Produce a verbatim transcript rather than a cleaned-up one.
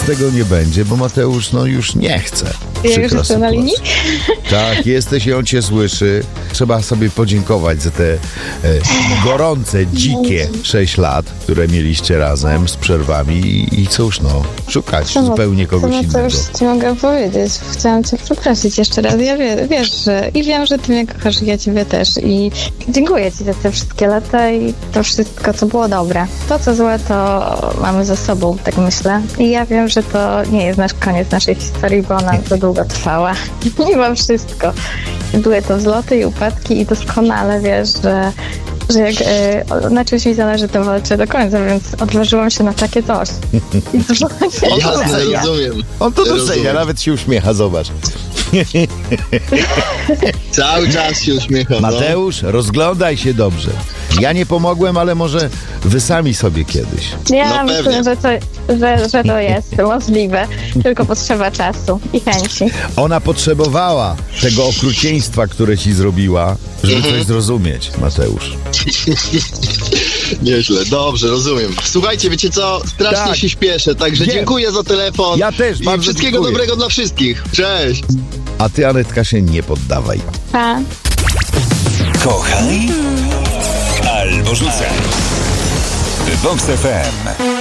tego nie będzie, bo Mateusz no już nie chce. Ja już jestem na linii? Tak, jesteś i on cię słyszy. Trzeba sobie podziękować za te e, gorące, dzikie sześć lat, które mieliście razem z przerwami i, i cóż no, szukać Co, zupełnie kogoś co, innego. co już ci mogę powiedzieć? Chciałam cię przeprosić jeszcze raz. Ja wie, wiesz, że i wiem, że ty mnie kochasz i ja ciebie też i dziękuję ci za te wszystkie lata i to wszystko, co było dobre. To, co złe, to mamy za sobą, tak myślę. I ja wiem, że to nie jest nasz koniec naszej historii, bo ona za długo trwała. Mimo wszystko. Były to wzloty i upadki i doskonale wiesz, że, że jak y, na czymś mi zależy, to walczę do końca, więc odważyłam się na takie coś. I to było Jasne, rozumiem. On to docenia, Rozumiem. nawet się uśmiecha, zobacz. Cały czas się uśmiecham. Mateusz, rozglądaj się dobrze. Ja nie pomogłem, ale może wy sami sobie kiedyś. Ja No myślę, pewnie. że to, że, że to jest możliwe. Tylko potrzeba czasu i chęci. Ona potrzebowała tego okrucieństwa, które ci zrobiła, żeby coś zrozumieć, Mateusz. No. Nieźle, dobrze, rozumiem. Słuchajcie, wiecie co? Strasznie Tak. się śpieszę, także Wiem. dziękuję za telefon. Ja też, I bardzo wszystkiego dziękuję. dobrego dla wszystkich. Cześć! A ty, Anetka, się nie poddawaj. Pa. Kochaj albo rzucaj. Vox F M.